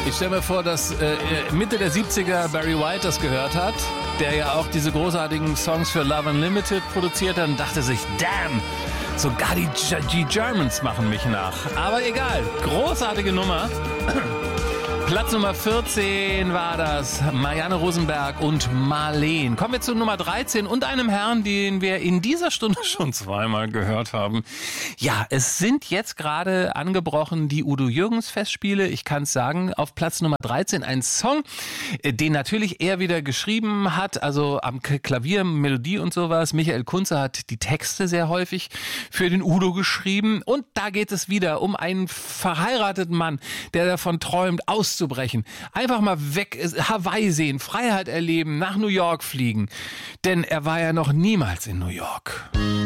Ich stelle mir vor, dass Mitte der 70er Barry White das gehört hat, der ja auch diese großartigen Songs für Love Unlimited produziert hat und dachte sich, damn, sogar die Germans machen mich nach. Aber egal, großartige Nummer. Platz Nummer 14 war das, Marianne Rosenberg und Marleen. Kommen wir zu Nummer 13 und einem Herrn, den wir in dieser Stunde schon zweimal gehört haben. Ja, es sind jetzt gerade angebrochen die Udo Jürgens Festspiele. Ich kann es sagen, auf Platz Nummer 13 ein Song, den natürlich er wieder geschrieben hat, also am Klavier, Melodie und sowas. Michael Kunze hat die Texte sehr häufig für den Udo geschrieben. Und da geht es wieder um einen verheirateten Mann, der davon träumt, auszubrechen. Einfach mal weg, Hawaii sehen, Freiheit erleben, nach New York fliegen. Denn er war ja noch niemals in New York.